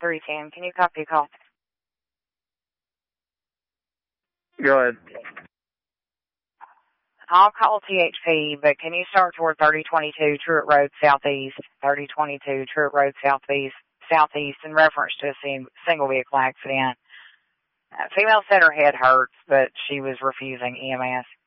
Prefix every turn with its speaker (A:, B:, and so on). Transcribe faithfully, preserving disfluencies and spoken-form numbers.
A: three ten. Can you copy a call?
B: Go ahead.
A: I'll call T H P, but can you start toward thirty twenty-two Truett Road Southeast, thirty twenty-two Truett Road Southeast, Southeast in reference to a sing- single vehicle accident? Uh, female said her head hurts, but she was refusing E M S.